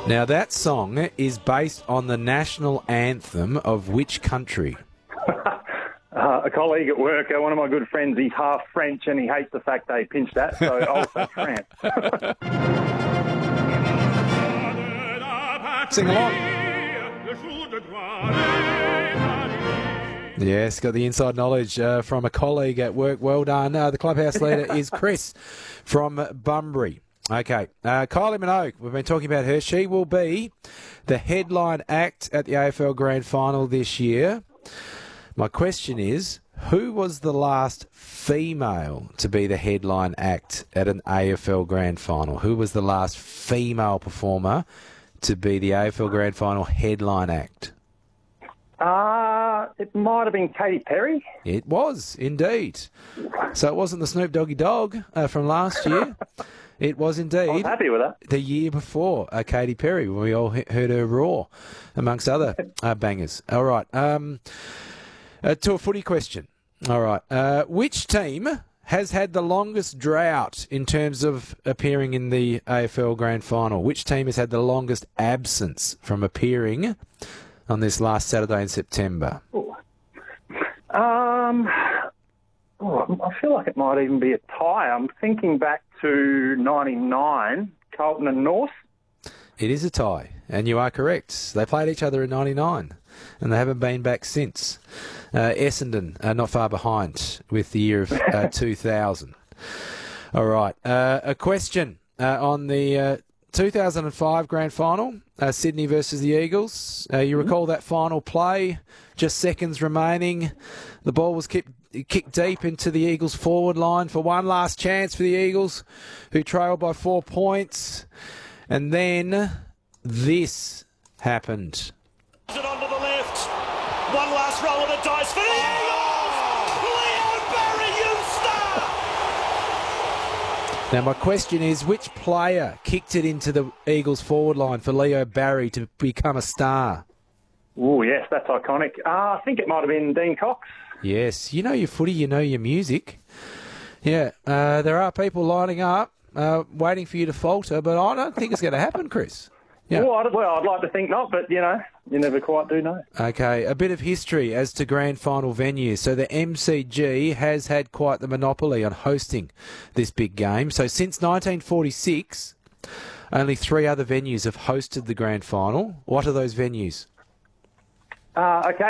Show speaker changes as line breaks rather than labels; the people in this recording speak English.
Now, that song is based on the national anthem of which country?
A colleague at work, one of my good friends, he's half French and he hates the fact they pinched that, so I'll say France.
Sing along. Yes, got the inside knowledge from a colleague at work. Well done. The clubhouse leader is Chris from Bunbury. Okay, Kylie Minogue, we've been talking about her. She will be the headline act at the AFL Grand Final this year. My question is, who was the last female to be the headline act at an AFL Grand Final? Who was the last female performer to be the AFL Grand Final headline act?
It might have been Katy Perry.
It was, indeed. So it wasn't the Snoop Doggy Dog from last year. It was indeed.
I was happy with that.
The year before, Katy Perry, when we all heard her roar, amongst other bangers. All right. To a footy question. All right. Which team has had the longest drought in terms of appearing in the AFL Grand Final? Which team has had the longest absence from appearing on this last Saturday in September?
I feel like it might even be a tie. I'm thinking back to 99, Carlton and North.
It is a tie, and you are correct. They played each other in 99, and they haven't been back since. Essendon are not far behind with the year of 2000. All right. A question on the 2005 Grand Final, Sydney versus the Eagles. You recall that final play, just seconds remaining. The ball was kicked deep into the Eagles' forward line for one last chance for the Eagles, who trailed by 4 points. And then this happened.
It onto the left. One last roll of the dice for the Eagles! Leo Barry, you star!
Now, my question is, which player kicked it into the Eagles' forward line for Leo Barry to become a star?
Oh, yes, that's iconic. I think it might have been Dean Cox.
Yes, you know your footy, you know your music. Yeah, there are people lining up, waiting for you to falter, but I don't think it's going to happen, Chris. Yeah.
Well, I'd like to think not, but, you never quite do know.
Okay, a bit of history as to Grand Final venues. So the MCG has had quite the monopoly on hosting this big game. So since 1946, only 3 other venues have hosted the Grand Final. What are those venues?
Okay.